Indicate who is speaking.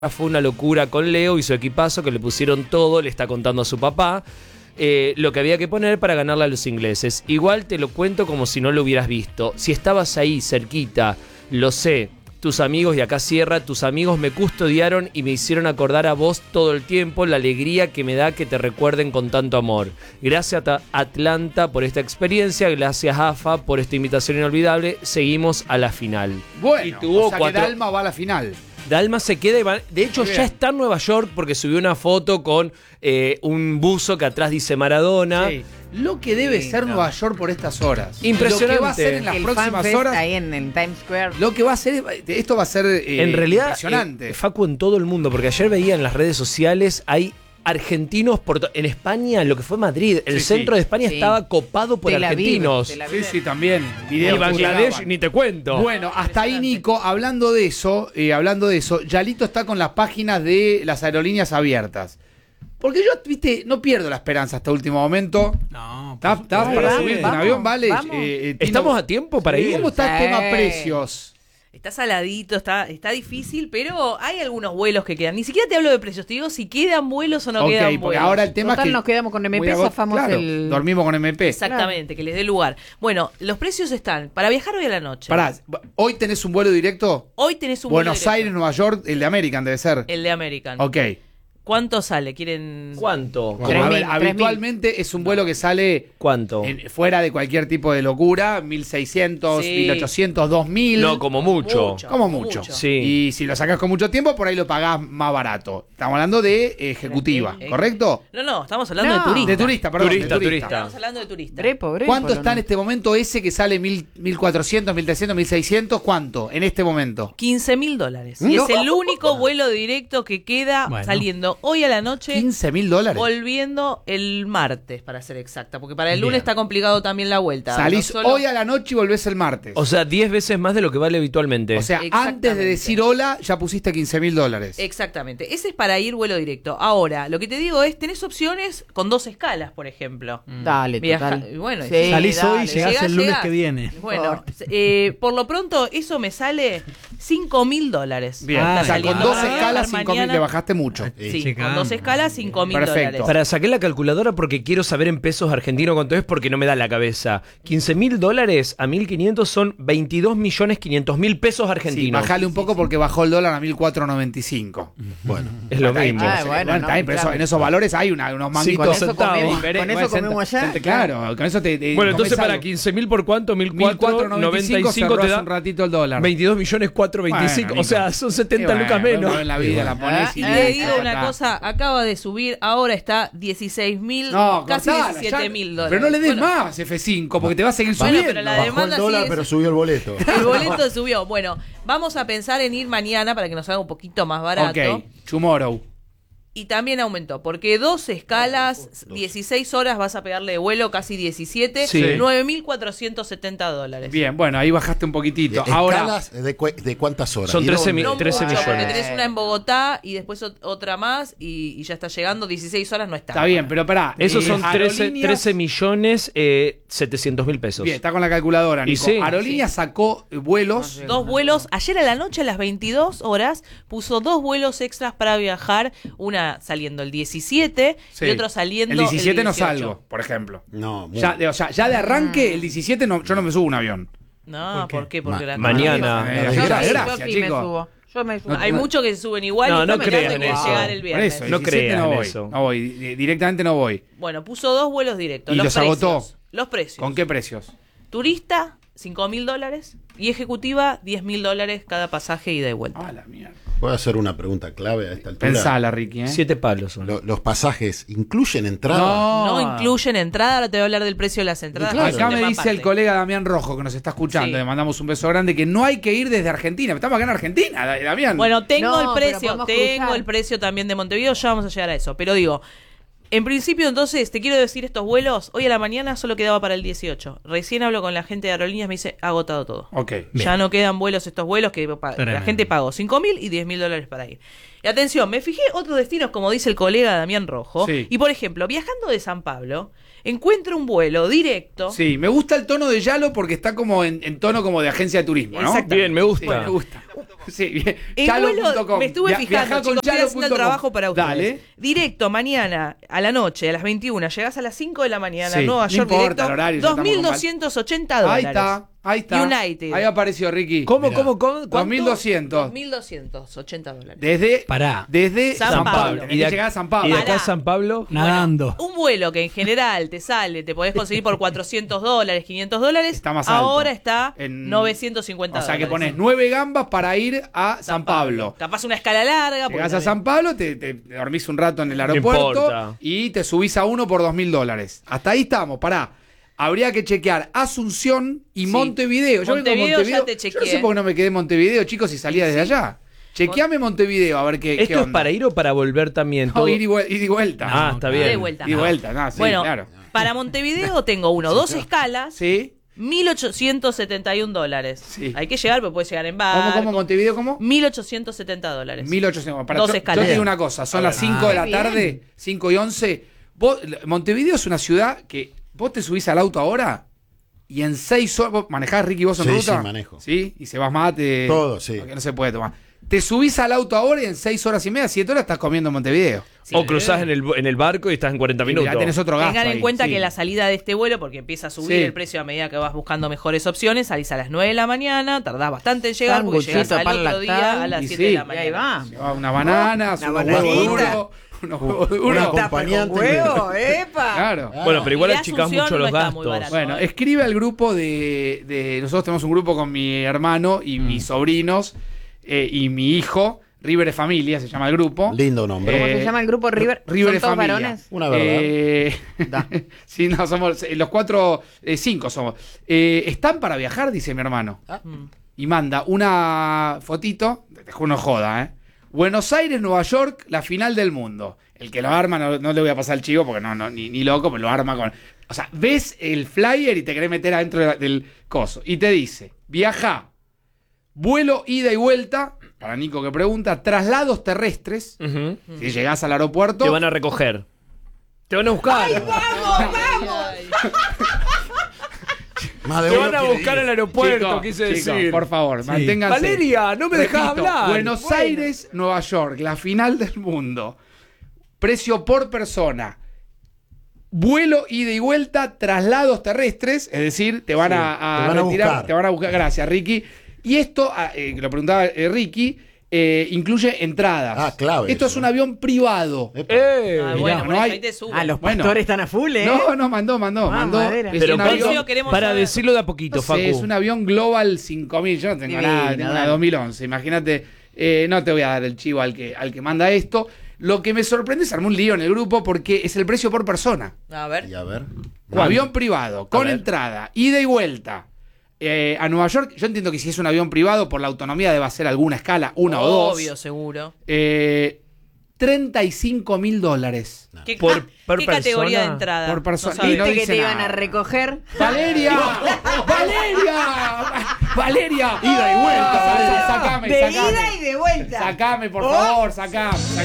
Speaker 1: Fue una locura con Leo y su equipazo, que le pusieron todo, le está contando a su papá lo que había que poner para ganarle a los ingleses. Igual te lo cuento como si no lo hubieras visto. Si estabas ahí cerquita, lo sé, tus amigos, y acá cierra, tus amigos me custodiaron y me hicieron acordar a vos todo el tiempo, la alegría que me da que te recuerden con tanto amor. Gracias a Atlanta por esta experiencia, gracias AFA por esta invitación inolvidable. Seguimos a la final.
Speaker 2: Bueno,
Speaker 1: y tuvo
Speaker 2: o sea que Dalma va a la final.
Speaker 1: Dalma se queda y va, de hecho ya está en Nueva York porque subió una foto con un buzo que atrás dice Maradona.
Speaker 2: Sí. Lo que debe ser Nueva York por estas horas.
Speaker 1: Impresionante.
Speaker 2: Lo que va a ser en las próximas horas.
Speaker 3: Ahí en Times Square.
Speaker 2: Lo que va a ser, esto va a ser
Speaker 1: en realidad,
Speaker 2: impresionante.
Speaker 1: Facu, en todo el mundo, porque ayer veía en las redes sociales, hay argentinos en España, lo que fue Madrid, el centro de España estaba copado por argentinos.
Speaker 2: Sí, también.
Speaker 1: Y Bangladesh, ni te cuento.
Speaker 2: Bueno, hasta ahí, Nico, hablando de eso, Yalito está con las páginas de las aerolíneas abiertas. Porque yo, viste, no pierdo la esperanza hasta último momento.
Speaker 4: No,
Speaker 2: ¿Estás para subirte en avión, vale?
Speaker 1: ¿Estamos a tiempo para ir?
Speaker 2: ¿Cómo está el tema precios?
Speaker 5: Está saladito, está difícil, pero hay algunos vuelos que quedan. Ni siquiera te hablo de precios, te digo si quedan vuelos o no quedan vuelos.
Speaker 2: Porque ahora el tema
Speaker 3: Total,
Speaker 2: es que
Speaker 3: nos quedamos con MP, zafamos
Speaker 2: dormimos con MP.
Speaker 5: Exactamente, que les dé lugar. Bueno, los precios están para viajar hoy a la noche.
Speaker 2: Pará, ¿hoy tenés un vuelo directo?
Speaker 5: Hoy tenés un vuelo
Speaker 2: Buenos
Speaker 5: directo.
Speaker 2: Aires, Nueva York, el de American debe ser.
Speaker 5: El de American.
Speaker 2: Ok.
Speaker 5: ¿Cuánto sale? ¿Quieren...?
Speaker 1: ¿Cuánto?
Speaker 2: A ver, habitualmente es un vuelo que sale
Speaker 1: ¿cuánto?
Speaker 2: Fuera de cualquier tipo de locura, 1.600, 1.800, 2.000.
Speaker 1: No, como mucho.
Speaker 2: Como mucho.
Speaker 1: Sí.
Speaker 2: Y si lo sacás con mucho tiempo, por ahí lo pagás más barato. Estamos hablando de ejecutiva, ¿correcto?
Speaker 5: No, estamos hablando de turista.
Speaker 2: De turista, perdón.
Speaker 1: Turista.
Speaker 5: Estamos hablando de turista.
Speaker 2: ¿Cuánto está en este momento ese que sale 1.400, 1.300, 1.600? ¿Cuánto en este momento?
Speaker 5: $15.000. Y es el único vuelo directo que queda saliendo hoy a la noche.
Speaker 2: $15.000.
Speaker 5: Volviendo el martes, para ser exacta. Porque para el lunes está complicado también la vuelta.
Speaker 2: Salís hoy a la noche y volvés el martes.
Speaker 1: O sea, 10 veces más de lo que vale habitualmente.
Speaker 2: O sea, antes de decir hola, ya pusiste $15.000.
Speaker 5: Exactamente. Ese es para ir vuelo directo. Ahora, lo que te digo es, tenés opciones con 2 escalas, por ejemplo.
Speaker 3: Dale, total.
Speaker 5: Bueno,
Speaker 3: Sí,
Speaker 4: salís hoy y llegás el lunes que viene.
Speaker 5: Bueno, por lo pronto, eso me sale $5.000.
Speaker 2: Bien, o sea, con 2 escalas, 5.000, le bajaste mucho.
Speaker 5: Sí, con 2 escalas, $5.000.
Speaker 1: Para saqué la calculadora porque quiero saber en pesos argentinos cuánto es, porque no me da la cabeza. $15.000 a 1.500 son 22.500.000 pesos argentinos.
Speaker 2: Sí, bajale un poco porque bajó el dólar a 1.495.
Speaker 4: Bueno,
Speaker 1: es lo mismo.
Speaker 2: Bueno, está bien, pero en esos valores hay unos manguitos.
Speaker 1: 5 centavos.
Speaker 3: Con eso comemos allá.
Speaker 2: Claro, con eso te
Speaker 1: bueno, entonces para 15.000 por cuánto, 1.495 te da
Speaker 2: un ratito el dólar.
Speaker 1: 22.425.000,
Speaker 2: Bueno,
Speaker 1: o sea, son 70 lucas menos.
Speaker 2: En la vida la ponés
Speaker 5: Y le digo una cosa, acaba de subir, ahora está 16.000, casi $17.000.
Speaker 2: Pero no le des más F5 porque te va a seguir subiendo.
Speaker 5: Pero la
Speaker 6: Bajó
Speaker 5: demanda
Speaker 6: el dólar,
Speaker 5: sigue-
Speaker 6: pero subió el boleto.
Speaker 5: El boleto subió. Bueno, vamos a pensar en ir mañana para que nos haga un poquito más barato.
Speaker 2: Ok, tomorrow.
Speaker 5: Y también aumentó, porque 2 escalas, 16 horas vas a pegarle de vuelo, casi 17,
Speaker 1: Sí.
Speaker 5: $9.470.
Speaker 2: Bien, bueno, ahí bajaste un poquitito. Ahora,
Speaker 6: ¿Escalas de cuántas horas?
Speaker 1: Son
Speaker 6: ¿Y
Speaker 1: 13
Speaker 6: dónde?
Speaker 5: No
Speaker 1: 13
Speaker 5: mucho, porque
Speaker 1: millones.
Speaker 5: tenés una en Bogotá y después otra más y ya está llegando, 16 horas no está.
Speaker 2: está bien, pero pará.
Speaker 1: Esos son 13
Speaker 2: Aerolíneas-
Speaker 1: millones 700.000 pesos.
Speaker 2: Bien, está con la calculadora,
Speaker 1: Y
Speaker 2: Nico.
Speaker 1: sí.
Speaker 2: Aerolíneas sacó vuelos.
Speaker 5: 2 vuelos, ayer a la noche a las 22 horas puso 2 vuelos extras para viajar, una saliendo el 17
Speaker 2: Sí.
Speaker 5: y otro saliendo
Speaker 2: el 17 no
Speaker 5: 18.
Speaker 2: salgo, por ejemplo.
Speaker 6: No, muy
Speaker 2: Ya de arranque, el 17 no, yo no me subo a un avión.
Speaker 5: No, ¿por qué? Porque la
Speaker 1: Mañana.
Speaker 2: Gracias,
Speaker 3: Yo
Speaker 2: chicos.
Speaker 3: me subo. Yo me subo.
Speaker 5: Hay muchos que se suben igual
Speaker 1: No,
Speaker 5: y
Speaker 1: no
Speaker 5: yo me
Speaker 1: crean
Speaker 5: tengo que
Speaker 1: eso.
Speaker 5: llegar el
Speaker 2: Por
Speaker 5: viernes.
Speaker 2: eso,
Speaker 1: No
Speaker 2: 17
Speaker 1: crean
Speaker 2: no
Speaker 1: en
Speaker 2: voy.
Speaker 1: eso.
Speaker 2: No voy, directamente no voy.
Speaker 5: Bueno, puso 2 vuelos directos.
Speaker 2: ¿Y los
Speaker 5: precios.
Speaker 2: agotó?
Speaker 5: Los precios.
Speaker 2: ¿Con qué precios?
Speaker 5: Turista, $5.000 y ejecutiva, $10.000 cada pasaje ida y vuelta.
Speaker 2: Ah, la mierda.
Speaker 6: ¿Puedo hacer una pregunta clave a esta altura?
Speaker 2: Pensala, Ricky,
Speaker 1: 7 palos son.
Speaker 6: ¿Los pasajes incluyen entrada?
Speaker 5: No incluyen entrada, ahora te voy a hablar del precio de las entradas.
Speaker 6: Claro.
Speaker 5: que es un
Speaker 2: Acá me
Speaker 5: tema
Speaker 2: dice
Speaker 5: aparte.
Speaker 2: el colega Damián Rojo, que nos está escuchando,
Speaker 5: Sí.
Speaker 2: le mandamos un beso grande, que no hay que ir desde Argentina. Estamos acá en Argentina, Damián.
Speaker 5: Bueno, tengo
Speaker 3: No,
Speaker 5: el
Speaker 3: pero
Speaker 5: precio,
Speaker 3: podemos
Speaker 5: tengo
Speaker 3: cruzar.
Speaker 5: el precio también de Montevideo, ya vamos a llegar a eso. Pero digo, en principio entonces, te quiero decir estos vuelos, hoy a la mañana solo quedaba para el 18. Recién hablo con la gente de aerolíneas, me dice, agotado todo.
Speaker 2: Ok.
Speaker 5: Ya no quedan vuelos estos vuelos que la
Speaker 4: Tremendo.
Speaker 5: gente pagó $5.000 y $10.000 para ir. Y atención, me fijé otros destinos, como dice el colega Damián Rojo.
Speaker 2: Sí.
Speaker 5: Y por ejemplo, viajando de San Pablo, encuentro un vuelo directo.
Speaker 2: Sí, me gusta el tono de Yalo porque está como en tono como de agencia de turismo, ¿no?
Speaker 5: Exacto.
Speaker 1: Bien, me gusta.
Speaker 2: Sí, me gusta. Sí, bien.
Speaker 5: El
Speaker 2: Yalo.com.
Speaker 5: vuelo, me estuve fijando,
Speaker 2: Viajá con
Speaker 5: chicos, estoy haciendo el
Speaker 2: Yalo.com.
Speaker 5: trabajo para ustedes.
Speaker 2: Dale.
Speaker 5: Directo, mañana, a la noche, a las 21, llegás a las 5 de la mañana,
Speaker 2: Sí,
Speaker 5: Nueva
Speaker 2: no
Speaker 5: York
Speaker 2: importa
Speaker 5: directo,
Speaker 2: el horario, ya estamos con
Speaker 5: $2.280.
Speaker 2: Ahí está.
Speaker 5: United.
Speaker 2: Ahí apareció Ricky.
Speaker 1: ¿Cómo?
Speaker 6: Mirá.
Speaker 1: ¿Cuánto?
Speaker 2: 2.200.
Speaker 5: $2.280.
Speaker 2: Desde
Speaker 5: San
Speaker 2: San
Speaker 5: Pablo.
Speaker 2: Pablo. Tenés que llegar a San Pablo.
Speaker 1: Y de acá
Speaker 5: Pará.
Speaker 1: a San Pablo.
Speaker 4: Nadando.
Speaker 5: Un vuelo que en general te podés conseguir por $400, $500,
Speaker 2: Está más alto.
Speaker 5: ahora está
Speaker 2: En-
Speaker 5: $950.
Speaker 2: O sea que pones 9 gambas para ir a San Pablo.
Speaker 5: Capaz una escala larga. porque
Speaker 2: Llegás a
Speaker 5: también-
Speaker 2: San Pablo, te dormís un rato en el aeropuerto
Speaker 1: importa.
Speaker 2: y te subís a uno por $2.000. Hasta ahí estamos, pará. Habría que chequear Asunción y
Speaker 5: Sí.
Speaker 2: Montevideo. Yo vengo de
Speaker 5: Montevideo ya te
Speaker 2: Yo no
Speaker 5: chequeé.
Speaker 2: sé por qué no me quedé en Montevideo, chicos, y salía desde allá. Chequeame Montevideo a ver qué
Speaker 1: ¿Esto es
Speaker 2: onda.
Speaker 1: para ir o para volver también?
Speaker 2: No,
Speaker 1: Todo-
Speaker 2: ir y vuelta.
Speaker 1: Ah, está bien.
Speaker 5: De vuelta.
Speaker 2: Y vuelta, no, sí,
Speaker 5: bueno,
Speaker 2: claro.
Speaker 5: para Montevideo tengo dos escalas,
Speaker 2: ¿Sí?
Speaker 5: $1.871.
Speaker 2: Sí.
Speaker 5: Hay que llegar, pero puedes llegar en barco.
Speaker 2: ¿Cómo Montevideo? ¿Cómo?
Speaker 5: $1.870.
Speaker 2: 1800.
Speaker 5: Dos
Speaker 2: Yo
Speaker 5: escalas.
Speaker 2: te digo una cosa, son las 5 de la
Speaker 3: bien.
Speaker 2: tarde, 5 y 11. Montevideo es una ciudad que vos te subís al auto ahora y en 6 horas. ¿Vos manejás, Ricky, vos en
Speaker 6: Sí,
Speaker 2: ruta?
Speaker 6: sí, manejo.
Speaker 2: ¿Sí? Y se vas mate.
Speaker 6: Todo, sí.
Speaker 2: Porque no se puede tomar. Te subís al auto ahora y en 6 horas y media, 7 horas estás comiendo en Montevideo.
Speaker 5: Sí.
Speaker 1: O cruzás en el barco y estás en 40
Speaker 2: Y
Speaker 1: minutos.
Speaker 2: ya tenés otro gasto.
Speaker 5: Tengan en
Speaker 2: ahí,
Speaker 5: cuenta
Speaker 2: sí.
Speaker 5: que la salida de este vuelo, porque empieza a subir
Speaker 2: Sí.
Speaker 5: el precio a medida que vas buscando mejores opciones, salís a las 9 de la mañana, tardás bastante en llegar porque
Speaker 3: Sanguchito,
Speaker 5: llegás al
Speaker 3: pan
Speaker 5: otro día
Speaker 3: lactal.
Speaker 5: a las
Speaker 2: Y
Speaker 5: 7 de la
Speaker 2: sí.
Speaker 5: mañana.
Speaker 3: Y ahí va.
Speaker 2: Llevaba una banana,
Speaker 3: Una
Speaker 2: unos
Speaker 3: bananita.
Speaker 2: huevos duros, unos huevos duros.
Speaker 6: Una
Speaker 3: Tapa
Speaker 6: acompañante.
Speaker 3: con huevo, ¡epa!
Speaker 2: Claro.
Speaker 1: Bueno, pero igual
Speaker 5: Y de
Speaker 1: achicás
Speaker 5: Asunción
Speaker 1: mucho
Speaker 5: no
Speaker 1: los
Speaker 5: está muy
Speaker 1: gastos.
Speaker 5: barato.
Speaker 2: Bueno, escribe al grupo de. Nosotros tenemos un grupo con mi hermano y mis sobrinos y mi hijo. River de Familia se llama el grupo.
Speaker 6: Lindo nombre.
Speaker 3: ¿Cómo se llama el grupo River?
Speaker 2: River de
Speaker 3: ¿Son todos
Speaker 2: Familia.
Speaker 3: varones?
Speaker 6: Una verdad.
Speaker 3: Da.
Speaker 2: Sí, no, somos los 4, 5 somos. ¿Están para viajar? Dice mi hermano. Y manda una fotito, te juro no joda, ¿eh? Buenos Aires, Nueva York, la final del mundo. El que lo arma, no le voy a pasar el chivo porque ni loco, pero lo arma con. O sea, ves el flyer y te querés meter adentro del coso. Y te dice: viaja, vuelo, ida y vuelta. Para Nico que pregunta, traslados terrestres.
Speaker 1: Ujú.
Speaker 2: Si llegás al aeropuerto.
Speaker 1: Te van a recoger. Te van a buscar.
Speaker 6: Más de
Speaker 1: Te
Speaker 6: uno
Speaker 1: van a
Speaker 6: quiere
Speaker 1: buscar
Speaker 6: ir.
Speaker 1: al aeropuerto,
Speaker 2: Chicos,
Speaker 1: quise
Speaker 2: chicos,
Speaker 1: decir.
Speaker 2: por favor, manténganse.
Speaker 1: Valeria, no me dejás
Speaker 2: Repito,
Speaker 1: hablar.
Speaker 2: Buenos
Speaker 1: Bueno.
Speaker 2: Aires, Nueva York, la final del mundo. Precio por persona. Vuelo, ida y vuelta, traslados terrestres, es decir, te van a
Speaker 6: te van a
Speaker 2: retirar,
Speaker 6: buscar.
Speaker 2: te van a buscar. Gracias, Ricky. Y esto, lo preguntaba Ricky, incluye entradas.
Speaker 6: Ah, clave
Speaker 2: Esto
Speaker 6: eso,
Speaker 2: es un
Speaker 6: ¿no?
Speaker 2: avión privado.
Speaker 6: Epa.
Speaker 5: Ah, bueno,
Speaker 2: Mirá,
Speaker 5: por
Speaker 2: no
Speaker 5: eso
Speaker 2: hay-
Speaker 5: ahí te suben.
Speaker 3: Ah, los
Speaker 2: Bueno.
Speaker 3: pastores están a full, ¿eh?
Speaker 2: No, mandó.
Speaker 3: madera.
Speaker 2: Es
Speaker 1: Pero
Speaker 2: un
Speaker 1: ¿cuánto?
Speaker 2: avión,
Speaker 5: Precio queremos
Speaker 1: Para
Speaker 5: saber.
Speaker 1: decirlo de a poquito,
Speaker 2: no sé,
Speaker 1: Facu.
Speaker 2: es un avión Global 5000. Yo no tengo
Speaker 3: Divino,
Speaker 2: nada, tengo una
Speaker 3: dale.
Speaker 2: 2011. Imagínate, no te voy a dar el chivo al que manda esto. Lo que me sorprende es armar un lío en el grupo porque es el precio por persona.
Speaker 5: A ver.
Speaker 6: Y a ver.
Speaker 2: Un avión privado, con
Speaker 1: ver.
Speaker 2: entrada, ida y vuelta. A Nueva York, yo entiendo que si es un avión privado, por la autonomía debe ser alguna escala, una o dos.
Speaker 5: Obvio, seguro.
Speaker 2: $35.000
Speaker 5: ¿Qué,
Speaker 1: Por
Speaker 5: ¿qué categoría de
Speaker 1: persona?
Speaker 5: entrada?
Speaker 2: por persona.
Speaker 5: No sabes.
Speaker 2: Y no
Speaker 3: ¿Viste que
Speaker 2: dice
Speaker 3: te iban
Speaker 2: nada.
Speaker 3: a recoger?
Speaker 2: ¡Valeria! ¡Valeria! Ida y vuelta. Sacame,
Speaker 3: De
Speaker 2: sacame.
Speaker 3: ida y de vuelta.
Speaker 2: Sacame, por favor, sacame.